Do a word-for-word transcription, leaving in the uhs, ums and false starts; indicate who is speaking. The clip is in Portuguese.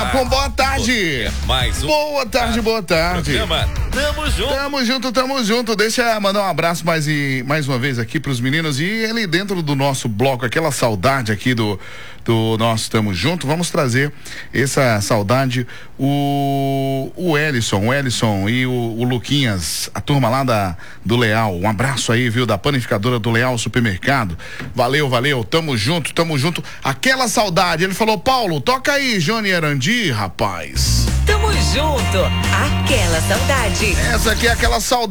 Speaker 1: com boa tarde.
Speaker 2: Mais um.
Speaker 1: Boa tarde, boa tarde.
Speaker 2: Programa. Tamo junto.
Speaker 1: Tamo junto, tamo junto. Deixa eu mandar um abraço mais, e, mais uma vez aqui pros meninos. E ali dentro do nosso bloco, aquela saudade aqui do, do nosso Tamo Junto, vamos trazer essa saudade. O, o Ellison, o Ellison e o, o Luquinhas, a turma lá da, do Leal. Um abraço aí, viu, da panificadora do Leal Supermercado. Valeu, valeu. Tamo junto, tamo junto. Aquela saudade. Ele falou: Paulo, toca aí, Johnny Arandi, rapaz.
Speaker 3: Tamo junto. Aquela saudade.
Speaker 1: Essa aqui é aquela saudade.